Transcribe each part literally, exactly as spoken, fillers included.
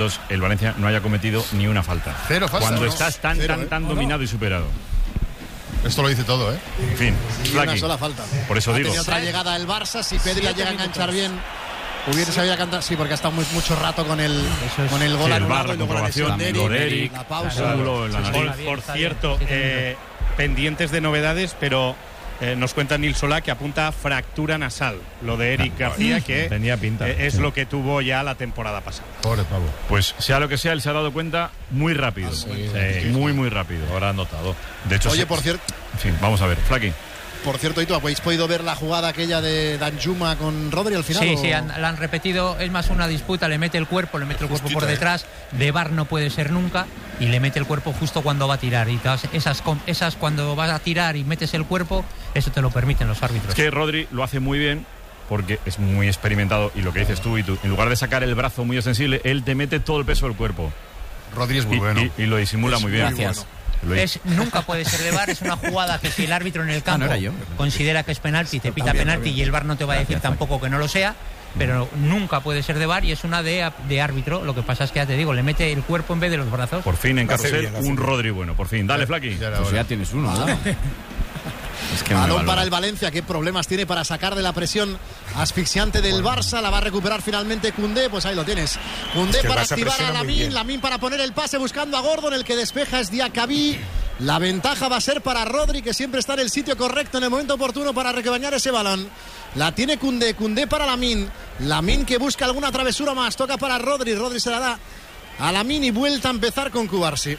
minutos el Valencia no haya cometido ni una falta. Cero falta. Cuando no, estás tan, cero, tan, ¿eh? tan no, dominado no. y superado. Esto lo dice todo, ¿eh? En fin, Y una sola falta. Por eso ha digo. tenido otra llegada el Barça. Si Pedri la llega a enganchar bien, hubiese sabido cantar. Sí, porque ha estado muy, mucho rato con el, es, con el gol sí, el anulado VAR, la y luego la comprobación, lesión de lo de Eric, Eric, la pausa. claro, la nariz. Por, por cierto, eh, pendientes de novedades, pero eh, nos cuenta Nil Solá que apunta a fractura nasal. Lo de Eric Ah, García, que tenía pinta, eh, es sí. lo que tuvo ya la temporada pasada. Pobre pavo. Pues sea lo que sea, él se ha dado cuenta muy rápido. sí, Sí, sí, muy, muy rápido. Ahora ha notado. De hecho, Oye, sí. por cierto, En fin, vamos a ver. Flaky. por cierto, ¿y tú habéis podido ver la jugada aquella de Danjuma con Rodri al final? Sí, o? sí, han, la han repetido. Es más una disputa, le mete el cuerpo, le mete el cuerpo por detrás. De VAR no puede ser nunca. Y le mete el cuerpo justo cuando va a tirar. Y todas esas, esas cuando vas a tirar y metes el cuerpo, eso te lo permiten los árbitros. Es que Rodri lo hace muy bien porque es muy experimentado. Y lo que dices tú y tú, en lugar de sacar el brazo muy extensible, él te mete todo el peso del cuerpo. Rodri es muy y, bueno. Y, y lo disimula Es muy bien. Gracias. bueno. Lo- Es, nunca puede ser de VAR, es una jugada que si el árbitro en el campo Ah, no era yo. considera que es penalti, te pita También, penalti también. y el VAR no te va a decir tampoco que no lo sea, pero nunca puede ser de VAR y es una de, de árbitro. Lo que pasa es que ya te digo, le mete el cuerpo en vez de los brazos. Por fin en Lo hace carrusel, bien, lo hace un bien. Rodri bueno. Por fin. Dale, Flaky. Ya era Pues hora. ya tienes uno, ¿no? Es que me Balón valora. para el Valencia, qué problemas tiene para sacar de la presión asfixiante del Barça. La va a recuperar finalmente Koundé, pues ahí lo tienes. Koundé Es que el para Barça activar a presiona muy Lamine, bien. Lamine para poner el pase buscando a Gordon, el que despeja es Diacabí. La ventaja va a ser para Rodri, que siempre está en el sitio correcto en el momento oportuno para rebañar ese balón. La tiene Koundé, Koundé para Lamine. Lamine que busca alguna travesura más, toca para Rodri, Rodri se la da a Lamine y vuelta a empezar con Cubarsí.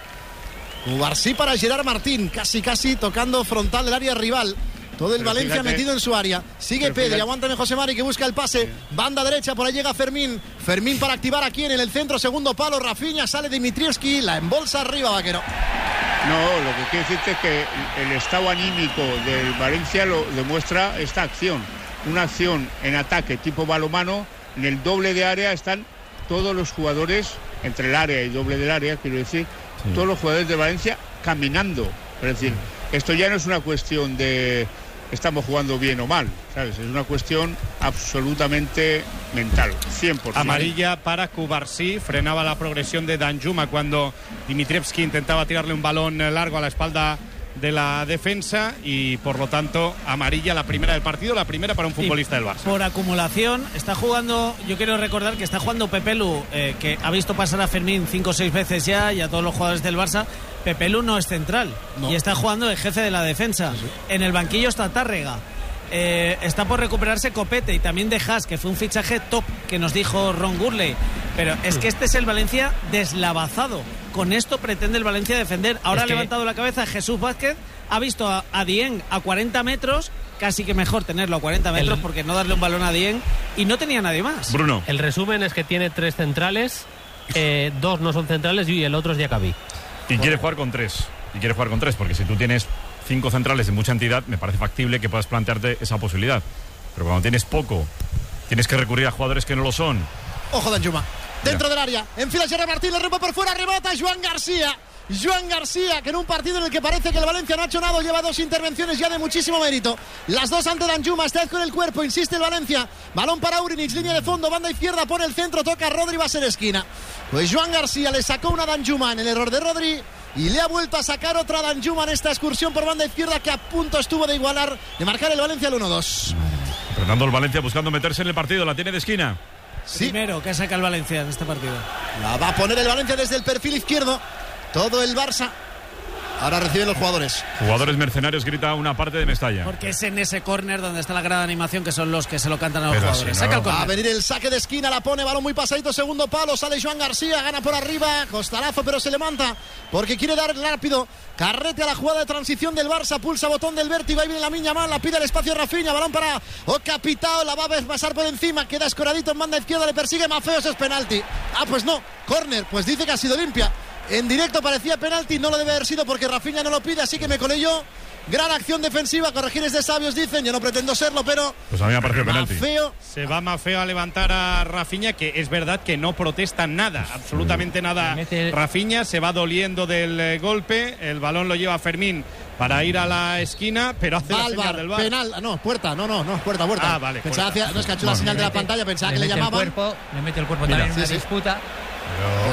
Cubarsí para Gerard Martín, casi casi tocando frontal del área rival. Todo el Pero Valencia fíjate, metido en su área. Sigue pero Pedri, fíjate. aguántame José Mari que busca el pase. Banda derecha, por ahí llega Fermín. Fermín para activar aquí en el centro, segundo palo. Rafinha, sale Dimitrievski, la embolsa arriba, Vaquero. No, lo que quiero decirte es que el estado anímico del Valencia lo demuestra esta acción. Una acción en ataque tipo balomano, en el doble de área están todos los jugadores, entre el área y doble del área, quiero decir, sí. todos los jugadores de Valencia caminando. Es decir, esto ya no es una cuestión de estamos jugando bien o mal, ¿sabes? Es una cuestión absolutamente mental, cien por ciento. Amarilla para Cubarsí, frenaba la progresión de Danjuma cuando Dimitrievski intentaba tirarle un balón largo a la espalda de la defensa y por lo tanto amarilla la primera del partido, la primera para un futbolista del Barça. Por acumulación está jugando, yo quiero recordar que está jugando Pepe Lu, eh, que ha visto pasar a Fermín cinco o seis veces ya y a todos los jugadores del Barça. Pepe Lu no es central no. y está jugando de jefe de la defensa. Sí. En el banquillo está Tárrega. Eh, está por recuperarse Copete y también De Haas, que fue un fichaje top que nos dijo Ron Gurley. Pero es que este es el Valencia deslavazado. Con esto pretende el Valencia defender. Ahora es que... ha levantado la cabeza Jesús Vázquez, ha visto a, a Dieng a cuarenta metros, casi que mejor tenerlo a cuarenta metros el... porque no darle un balón a Dieng, y no tenía nadie más. Bruno. El resumen es que tiene tres centrales, eh, dos no son centrales y el otro es Diacabí. Y quiere jugar con tres. Y quiere jugar con tres, porque si tú tienes cinco centrales de mucha entidad, me parece factible que puedas plantearte esa posibilidad. Pero cuando tienes poco, tienes que recurrir a jugadores que no lo son. Ojo, Danjuma. Dentro del área, enfila Gerard Martín, le rompe por fuera, rebota Joan García. Joan García, que en un partido en el que parece que el Valencia no ha hecho nada, lleva dos intervenciones ya de muchísimo mérito. Las dos ante Danjuma, esta vez con el cuerpo, insiste el Valencia. Balón para Urinich, línea de fondo, banda izquierda, pone el centro, toca a Rodri, va a ser esquina. Pues Joan García le sacó una Danjuma en el error de Rodri y le ha vuelto a sacar otra Danjuma en esta excursión por banda izquierda que a punto estuvo de igualar, de marcar el Valencia al uno dos. Fernando, el Valencia buscando meterse en el partido, la tiene de esquina. Sí. Primero que saca el Valencia en este partido. La va a poner el Valencia desde el perfil izquierdo. Todo el Barça. Ahora reciben los jugadores. Jugadores mercenarios, grita una parte de Mestalla. Porque es en ese córner donde está la gran animación que son los que se lo cantan a los Pero jugadores. si no... Saca el córner. Va a venir el saque de esquina, la pone, balón muy pasadito, segundo palo, sale Joan García, gana por arriba, costalazo, pero se levanta porque quiere dar rápido carrete a la jugada de transición del Barça, pulsa botón del vértigo, ahí viene la miña mal, la pide el espacio Rafinha, balón para Ocapitao, la va a pasar por encima, queda escoradito en banda izquierda, le persigue Mafeos, es penalti. Ah, pues no, córner, pues dice que ha sido limpia. En directo parecía penalti, no lo debe haber sido porque Rafinha no lo pide, así que me colé yo. Gran acción defensiva, corregires de sabios dicen, yo no pretendo serlo, pero... Pues a mí me ha parecido penalti. Mafeo. Se va Mafeo a levantar a Rafinha, que es verdad que no protesta nada, absolutamente nada. Mete... Rafinha se va doliendo del eh, golpe, el balón lo lleva Fermín para ir a la esquina, pero hace la señal del bar. Penal, no, puerta, no, no, no, puerta, puerta. Ah, vale. Pensaba puerta. hacia, no es que ha hecho la señal de la pantalla, pensaba le que le mete llamaban. El cuerpo, le mete el cuerpo Mira, también en una sí, disputa. Pero...